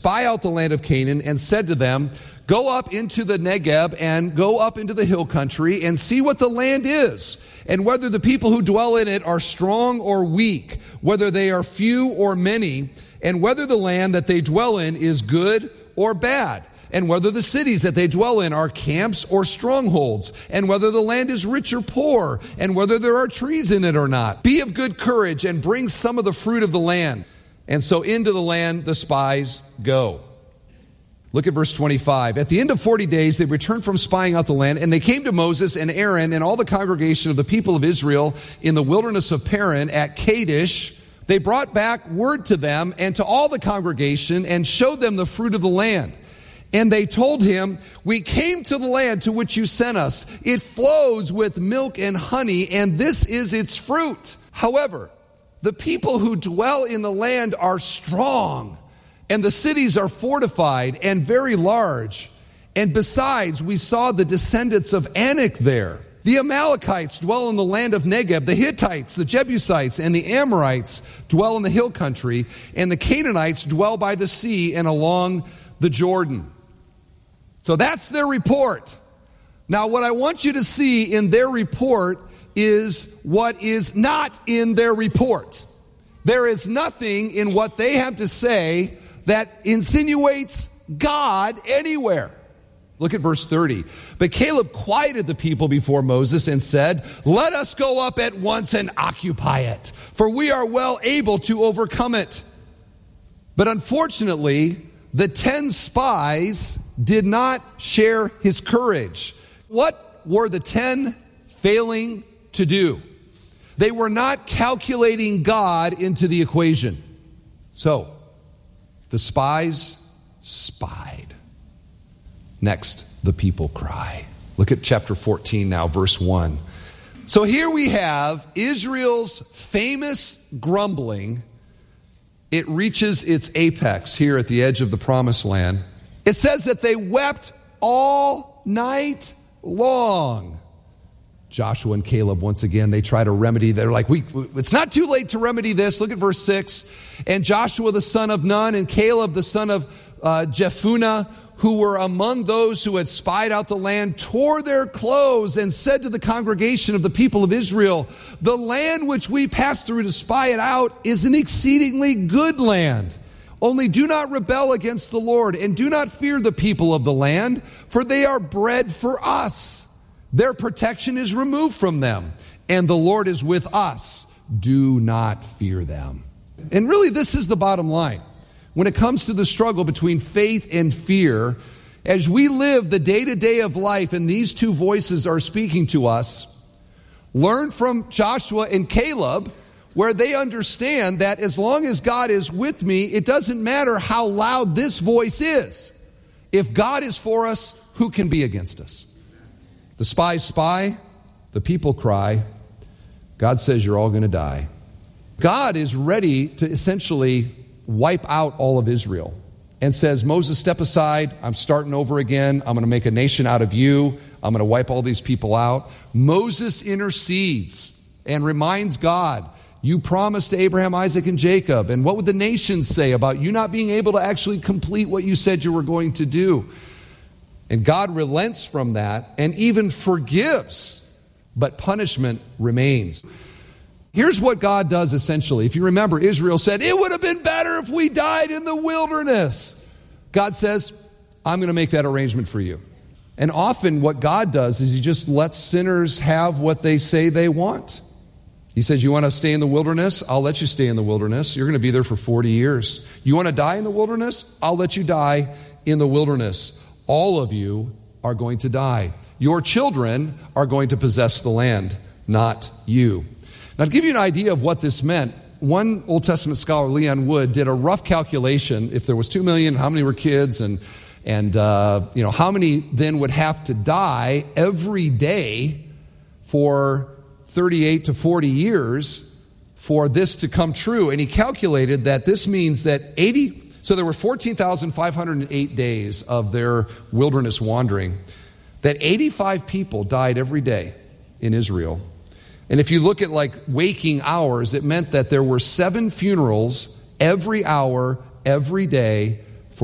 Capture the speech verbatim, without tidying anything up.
spy out the land of Canaan and said to them, go up into the Negeb and go up into the hill country and see what the land is, and whether the people who dwell in it are strong or weak, whether they are few or many, and whether the land that they dwell in is good or bad, and whether the cities that they dwell in are camps or strongholds, and whether the land is rich or poor, and whether there are trees in it or not. Be of good courage and bring some of the fruit of the land. And so into the land the spies go. Look at verse twenty-five. At the end of forty days, they returned from spying out the land, and they came to Moses and Aaron and all the congregation of the people of Israel in the wilderness of Paran at Kadesh. They brought back word to them and to all the congregation and showed them the fruit of the land. And they told him, we came to the land to which you sent us. It flows with milk and honey, and this is its fruit. However, the people who dwell in the land are strong, and the cities are fortified and very large. And besides, we saw the descendants of Anak there. The Amalekites dwell in the land of Negeb. The Hittites, the Jebusites, and the Amorites dwell in the hill country. And the Canaanites dwell by the sea and along the Jordan. So that's their report. Now, what I want you to see in their report is what is not in their report. There is nothing in what they have to say that insinuates God anywhere. Look at verse thirty. But Caleb quieted the people before Moses and said, let us go up at once and occupy it, for we are well able to overcome it. But unfortunately, the ten spies did not share his courage. What were the ten failing to do? They were not calculating God into the equation. So, the spies spied. Next, the people cry. Look at chapter fourteen now, verse one. So here we have Israel's famous grumbling. It reaches its apex here at the edge of the promised land. It says that they wept all night long. Joshua and Caleb, once again, they try to remedy. They're like, we, it's not too late to remedy this. Look at verse six. And Joshua the son of Nun and Caleb the son of uh, Jephunneh, who were among those who had spied out the land, tore their clothes and said to the congregation of the people of Israel, the land which we passed through to spy it out is an exceedingly good land. Only do not rebel against the Lord, and do not fear the people of the land, for they are bread for us. Their protection is removed from them, and the Lord is with us. Do not fear them. And really, this is the bottom line. When it comes to the struggle between faith and fear, as we live the day-to-day of life and these two voices are speaking to us, learn from Joshua and Caleb, where they understand that as long as God is with me, it doesn't matter how loud this voice is. If God is for us, who can be against us? The spies spy, the people cry. God says you're all going to die. God is ready to essentially wipe out all of Israel and says, Moses, step aside. I'm starting over again. I'm going to make a nation out of you. I'm going to wipe all these people out. Moses intercedes and reminds God, you promised to Abraham, Isaac, and Jacob. And what would the nations say about you not being able to actually complete what you said you were going to do? And God relents from that and even forgives, but punishment remains. Here's what God does essentially. If you remember, Israel said, it would have been better if we died in the wilderness. God says, I'm going to make that arrangement for you. And often what God does is he just lets sinners have what they say they want. He says, you want to stay in the wilderness? I'll let you stay in the wilderness. You're going to be there for forty years. You want to die in the wilderness? I'll let you die in the wilderness. All of you are going to die. Your children are going to possess the land, not you. Now, to give you an idea of what this meant, one Old Testament scholar, Leon Wood, did a rough calculation. If there was two million, how many were kids? And, and uh, you know, how many then would have to die every day for thirty-eight to forty years for this to come true? And he calculated that this means that eighty, so there were fourteen thousand five hundred eight days of their wilderness wandering, that eighty-five people died every day in Israel. And if you look at like waking hours, it meant that there were seven funerals every hour, every day